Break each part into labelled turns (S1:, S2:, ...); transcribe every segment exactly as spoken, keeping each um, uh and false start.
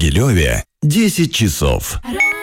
S1: Могилеве десять часов.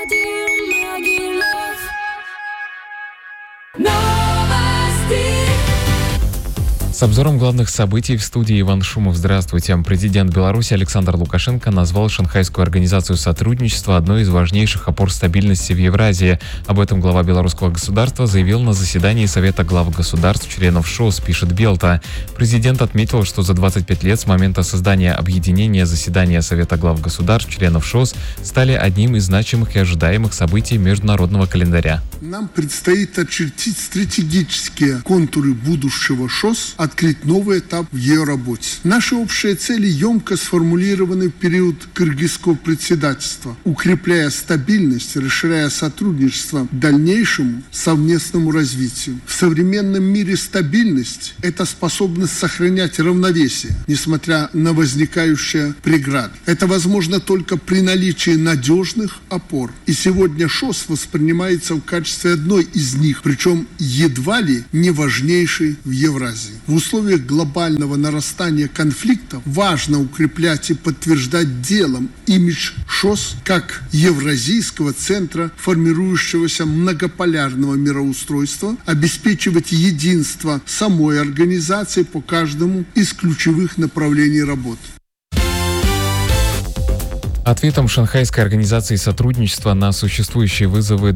S2: С обзором главных событий в студии Иван Шумов. Здравствуйте. Президент Беларуси Александр Лукашенко назвал Шанхайскую организацию сотрудничества одной из важнейших опор стабильности в Евразии. Об этом глава белорусского государства заявил на заседании Совета глав государств, членов ШОС, пишет Белта. Президент отметил, что за двадцать пять лет с момента создания объединения заседания Совета глав государств, членов ШОС стали одним из значимых и ожидаемых событий международного календаря.
S3: Нам предстоит очертить стратегические контуры будущего ШОС, открыть новый этап в ее работе. Наши общие цели емко сформулированы в период кыргызского председательства, укрепляя стабильность, расширяя сотрудничество к дальнейшему совместному развитию. В современном мире стабильность – это способность сохранять равновесие, несмотря на возникающие преграды. Это возможно только при наличии надежных опор. И сегодня ШОС воспринимается в качестве одной из них, причем едва ли не важнейшей в Евразии. В условиях глобального нарастания конфликтов важно укреплять и подтверждать делом имидж ШОС как евразийского центра формирующегося многополярного мироустройства, обеспечивать единство самой организации по каждому из ключевых направлений работы.
S2: Ответом Шанхайской организации сотрудничества на существующие вызовы